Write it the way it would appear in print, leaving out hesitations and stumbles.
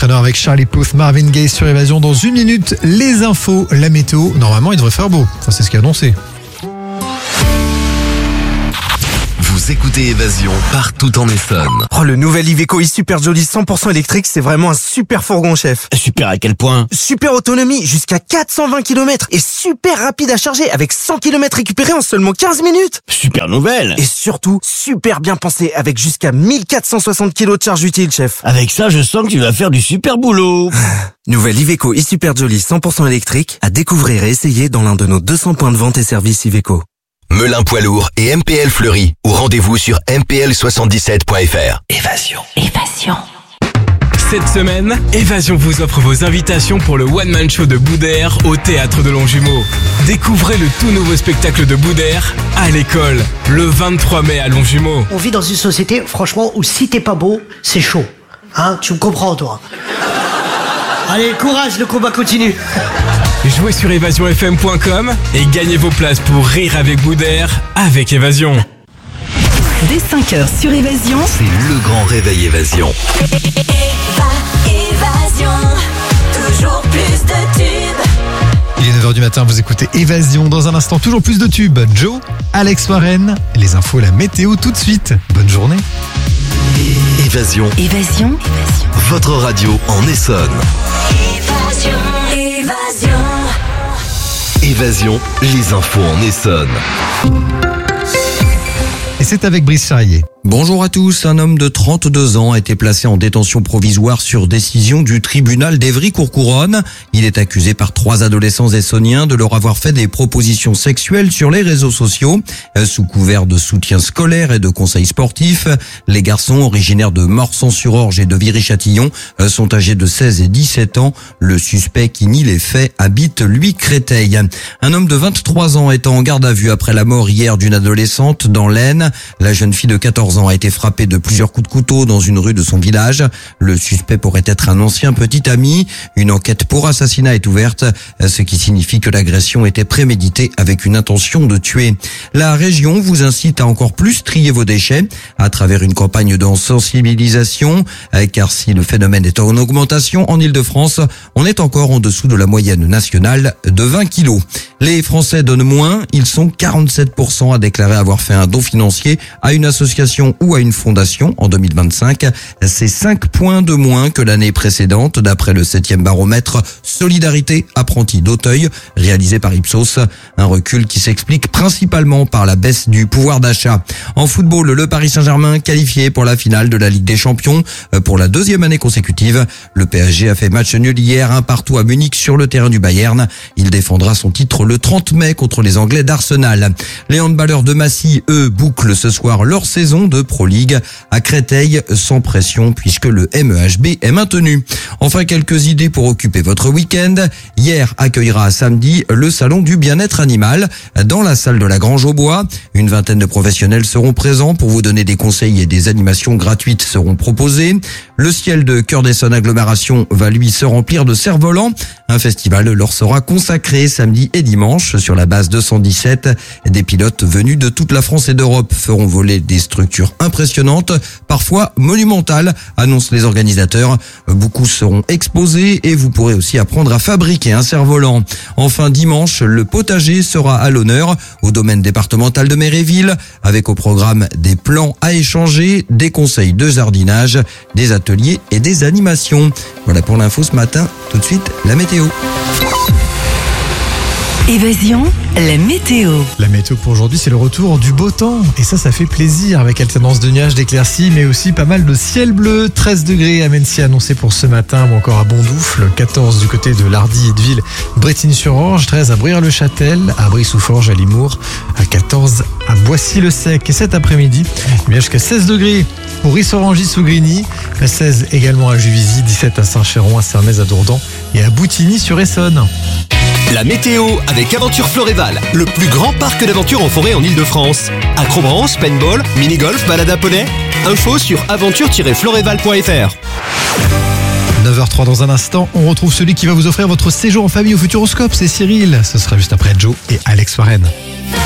Trainer avec Charlie Puth, Marvin Gaye sur Évasion. Dans une minute, les infos, la météo. Normalement, il devrait faire beau. Ça, c'est ce qui est annoncé. Vous écoutez Évasion partout en Essonne. Oh, le nouvel Iveco e-Super Jolly 100% électrique, c'est vraiment un super fourgon, chef. Super à quel point? Super autonomie, jusqu'à 420 km et super rapide à charger avec 100 km récupérés en seulement 15 minutes. Super nouvelle. Et surtout, super bien pensé avec jusqu'à 1460 kg de charge utile, chef. Avec ça, je sens que tu vas faire du super boulot. Nouvelle Iveco e-Super Jolly 100% électrique à découvrir et essayer dans l'un de nos 200 points de vente et services Iveco. Melun Poids Lourd et MPL Fleury. Ou rendez-vous sur mpl77.fr. Évasion. Cette semaine, Évasion vous offre vos invitations pour le One Man Show de Boudère au Théâtre de Longjumeau. Découvrez le tout nouveau spectacle de Boudère à l'école, le 23 mai à Longjumeau. On vit dans une société, franchement, où si t'es pas beau, c'est chaud. Hein, tu me comprends, toi? Allez, courage, le combat continue. Jouez sur évasionfm.com et gagnez vos places pour rire avec Boudère avec Évasion. Dès 5h sur Évasion, C'est le grand réveil Évasion. Évasion, toujours plus de tubes. Il est 9h du matin, vous écoutez Évasion. Dans un instant, toujours plus de tubes. Joe, Alex Warren, les infos, la météo tout de suite. Bonne journée. Évasion, votre radio en Essonne. Évasion, les infos en Essonne. Et c'est avec Brice Charrier. Bonjour à tous. Un homme de 32 ans a été placé en détention provisoire sur décision du tribunal d'Évry-Courcouronnes. Il est accusé par 3 adolescents essonniens de leur avoir fait des propositions sexuelles sur les réseaux sociaux. Sous couvert de soutien scolaire et de conseils sportifs, les garçons originaires de Morsan-sur-Orge et de Viry-Châtillon sont âgés de 16 et 17 ans. Le suspect qui nie les faits habite, lui, Créteil. Un homme de 23 ans est en garde à vue après la mort hier d'une adolescente dans l'Aisne. La jeune fille de 14 ans a été frappée de plusieurs coups de couteau dans une rue de son village. Le suspect pourrait être un ancien petit ami. Une enquête pour assassinat est ouverte, ce qui signifie que l'agression était préméditée avec une intention de tuer. La région vous incite à encore plus trier vos déchets à travers une campagne de sensibilisation, car si le phénomène est en augmentation en Ile-de-France, on est encore en dessous de la moyenne nationale de 20 kilos. Les Français donnent moins, ils sont 47% à déclarer avoir fait un don financier à une association ou à une fondation en 2025. C'est 5 points de moins que l'année précédente, d'après le 7e baromètre Solidarité Apprentis d'Auteuil, réalisé par Ipsos. Un recul qui s'explique principalement par la baisse du pouvoir d'achat. En football, le Paris Saint-Germain qualifié pour la finale de la Ligue des Champions pour la 2e année consécutive. Le PSG a fait match nul hier, 1-1 à Munich sur le terrain du Bayern. Il défendra son titre le 30 mai contre les Anglais d'Arsenal. Les handballeurs de Massy, eux, bouclent ce soir leur saison de Pro League à Créteil, sans pression puisque le MEHB est maintenu. Enfin, quelques idées pour occuper votre week-end. Hier accueillera samedi le salon du bien-être animal dans la salle de la Grange au Bois. Une vingtaine de professionnels seront présents pour vous donner des conseils et des animations gratuites seront proposées. Le ciel de Cœur d'Essonne Agglomération va lui se remplir de cerfs-volants. Un festival leur sera consacré samedi et dimanche sur la base 217. Des pilotes venus de toute la France et d'Europe feront voler des structures impressionnantes, parfois monumentales, annoncent les organisateurs. Beaucoup seront exposés et vous pourrez aussi apprendre à fabriquer un cerf-volant. Enfin, dimanche, le potager sera à l'honneur au domaine départemental de Méréville, avec au programme des plans à échanger, des conseils de jardinage, des ateliers et des animations. Voilà pour l'info ce matin. Tout de suite, la météo. Évasion, la météo. La météo pour aujourd'hui, c'est le retour du beau temps. Et ça fait plaisir avec alternance de nuages, d'éclaircies, mais aussi pas mal de ciel bleu. 13 degrés à Mency annoncé pour ce matin, ou encore à Bondoufle. 14 du côté de Lardy, Itteville, Brétigny-sur-Orge. 13 à Bruyères-le-Châtel, à Brie-sous-Forges, à Limours. À 14 à Boissy-le-Sec. Et cet après-midi, bien jusqu'à 16 degrés pour Rissorangis ou Grigny. 16 également à Juvisy, 17 à Saint-Chéron, à Sermez, à Dourdan et à Boutigny-sur-Essonne. La météo avec Aventure Floréval, le plus grand parc d'aventure en forêt en Ile-de-France. Acrobranche, paintball, mini-golf, balade à poney. Info sur aventure-floréval.fr. 9h03 dans un instant, on retrouve celui qui va vous offrir votre séjour en famille au Futuroscope, c'est Cyril. Ce sera juste après Joe et Alex Warren.